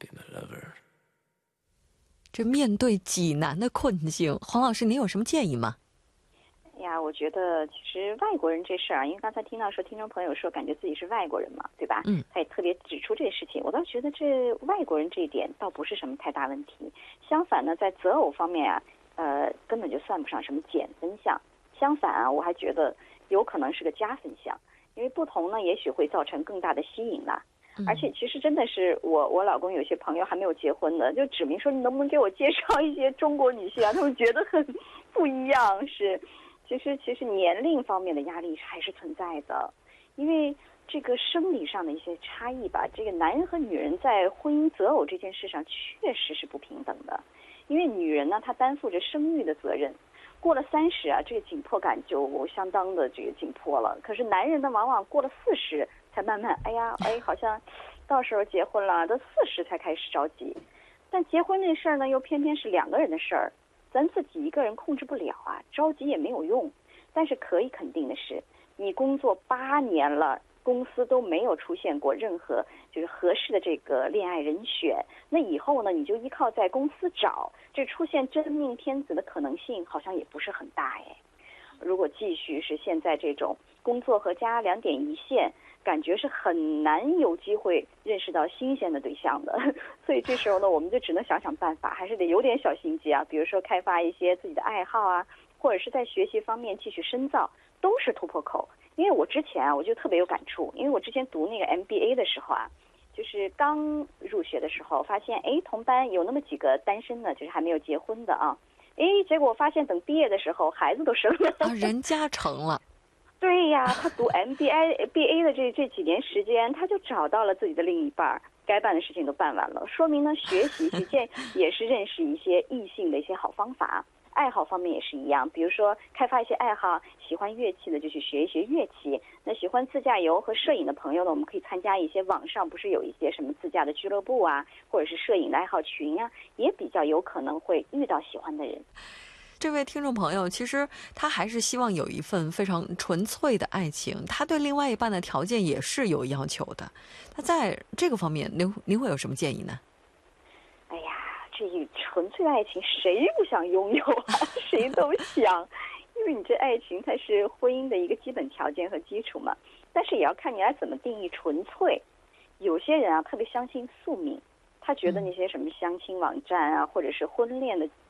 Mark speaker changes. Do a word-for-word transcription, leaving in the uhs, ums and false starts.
Speaker 1: 这面对济南的困境，黄老师您有什么建议吗？
Speaker 2: 呀，我觉得其实外国人这事儿啊，因为刚才听到说听众朋友说感觉自己是外国人嘛，对吧？
Speaker 1: 嗯，
Speaker 2: 他也特别指出这个事情，我倒觉得这外国人这一点倒不是什么太大问题。相反呢，在择偶方面啊，呃，根本就算不上什么减分项。相反啊，我还觉得有可能是个加分项，因为不同呢，也许会造成更大的吸引啦。而且其实真的是我我老公有些朋友还没有结婚的，就指明说你能不能给我介绍一些中国女性啊？他们觉得很不一样，是。其实，其实年龄方面的压力还是存在的，因为这个生理上的一些差异吧，这个男人和女人在婚姻择偶这件事上确实是不平等的。因为女人呢，她担负着生育的责任，过了三十啊，这个紧迫感就相当的这个紧迫了。可是男人呢，往往过了四十才慢慢，哎呀，哎，好像到时候结婚了，都四十才开始着急。但结婚这事儿呢，又偏偏是两个人的事儿。咱自己一个人控制不了啊，着急也没有用。但是可以肯定的是，你工作八年了，公司都没有出现过任何就是合适的这个恋爱人选。那以后呢，你就依靠在公司找，这出现真命天子的可能性好像也不是很大哎。如果继续是现在这种工作和家两点一线，感觉是很难有机会认识到新鲜的对象的。所以这时候呢，我们就只能想想办法，还是得有点小心机啊。比如说开发一些自己的爱好啊，或者是在学习方面继续深造，都是突破口。因为我之前啊，我就特别有感触，因为我之前读那个 M B A 的时候啊，就是刚入学的时候，发现哎，同班有那么几个单身的，就是还没有结婚的啊。哎，结果发现等毕业的时候，孩子都生了
Speaker 1: 啊，人家成了。
Speaker 2: 对呀，他读 M B A、B A 的这这几年时间，他就找到了自己的另一半，该办的事情都办完了，说明呢，学习去见也是认识一些异性的一些好方法。爱好方面也是一样，比如说开发一些爱好，喜欢乐器的就去学一学乐器。那喜欢自驾游和摄影的朋友呢，我们可以参加一些网上不是有一些什么自驾的俱乐部啊，或者是摄影的爱好群呀、啊，也比较有可能会遇到喜欢的人。
Speaker 1: 这位听众朋友，其实他还是希望有一份非常纯粹的爱情，他对另外一半的条件也是有要求的。那在这个方面，您您会有什么建议呢？
Speaker 2: 哎呀，这纯粹的爱情谁不想拥有啊？谁都想，因为你这爱情它是婚姻的一个基本条件和基础嘛。但是也要看你来怎么定义纯粹。有些人啊特别相信宿命，他觉得那些什么相亲网站啊，或者是婚恋的